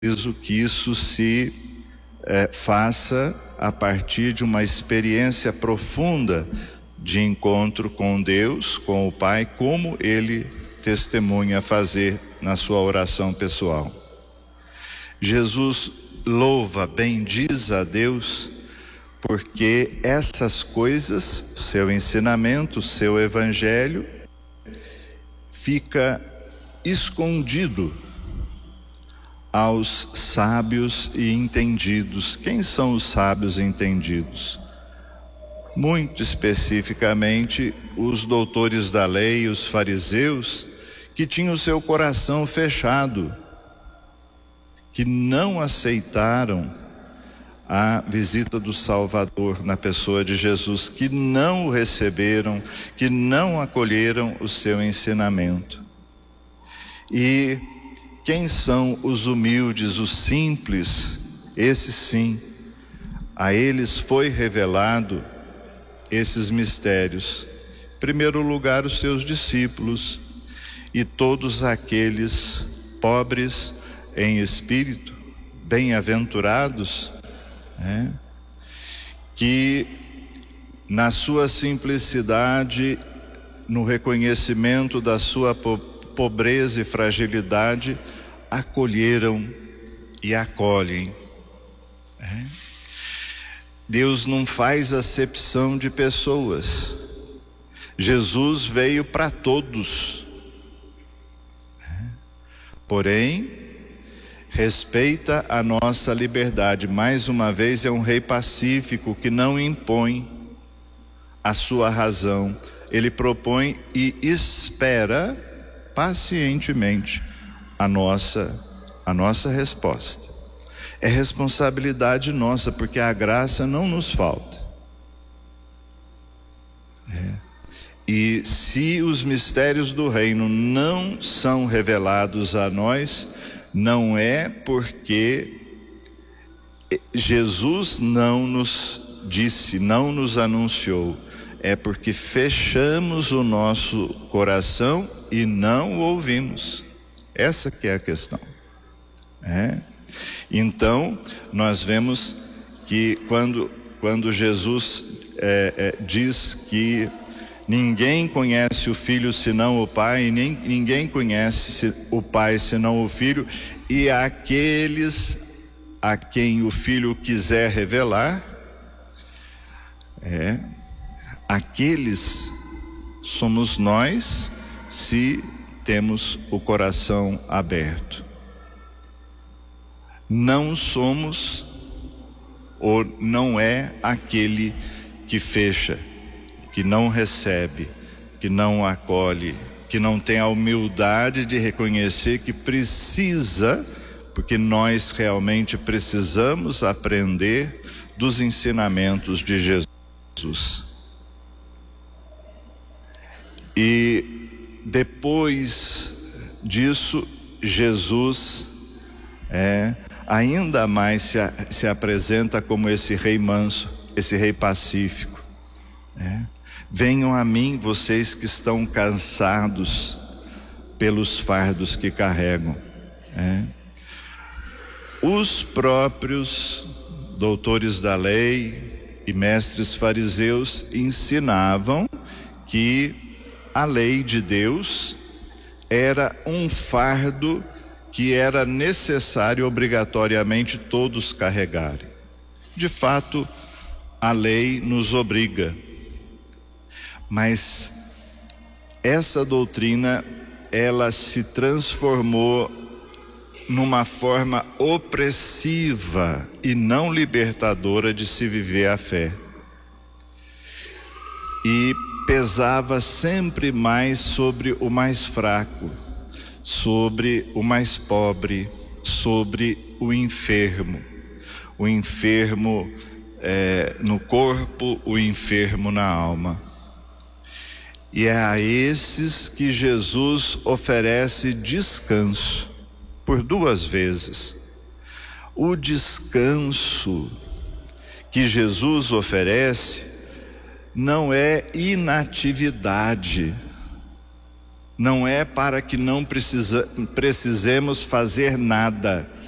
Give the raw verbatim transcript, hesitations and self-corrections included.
preciso que isso se é, faça a partir de uma experiência profunda de encontro com Deus, com o Pai, como Ele testemunha fazer na sua oração pessoal. Jesus louva, bendiz a Deus, porque essas coisas, seu ensinamento, seu evangelho, fica escondido aos sábios e entendidos. Quem são os sábios e entendidos? Muito especificamente, os doutores da lei, os fariseus, que tinham o seu coração fechado, que não aceitaram a visita do Salvador na pessoa de Jesus, que não o receberam, que não acolheram o seu ensinamento. E quem são os humildes, os simples? Esses sim, a eles foi revelado esses mistérios. Em primeiro lugar, os seus discípulos e todos aqueles pobres em espírito, bem-aventurados, né, que na sua simplicidade, no reconhecimento da sua po- pobreza e fragilidade, acolheram e acolhem. né? Deus não faz acepção de pessoas. Jesus veio para todos, porém respeita a nossa liberdade. Mais uma vez, é um rei pacífico que não impõe a sua razão. Ele propõe e espera pacientemente a nossa, a nossa resposta. É responsabilidade nossa, porque a graça não nos falta. É. E se os mistérios do reino não são revelados a nós, não é porque Jesus não nos disse, não nos anunciou, é porque fechamos o nosso coração e não o ouvimos. Essa que é a questão. É. Então, nós vemos que quando, quando Jesus é, é, diz que ninguém conhece o Filho senão o Pai, e nem, ninguém conhece o Pai senão o Filho, e aqueles a quem o Filho quiser revelar, é, aqueles somos nós, se temos o coração aberto. Não somos, ou não é aquele que fecha, que não recebe, que não acolhe, que não tem a humildade de reconhecer que precisa, porque nós realmente precisamos aprender dos ensinamentos de Jesus. E depois disso, Jesus é, ainda mais se, se apresenta como esse rei manso, esse rei pacífico. É. Venham a mim, vocês que estão cansados pelos fardos que carregam. É. Os próprios doutores da lei e mestres fariseus ensinavam que a lei de Deus era um fardo que era necessário obrigatoriamente todos carregarem. De fato, a lei nos obriga. Mas essa doutrina, ela se transformou numa forma opressiva e não libertadora de se viver a fé. E pesava sempre mais sobre o mais fraco, sobre o mais pobre, sobre o enfermo. O enfermo é, no corpo, o enfermo na alma. E é a esses que Jesus oferece descanso por duas vezes. O descanso que Jesus oferece não é inatividade, não é para que não precisa, precisemos fazer nada,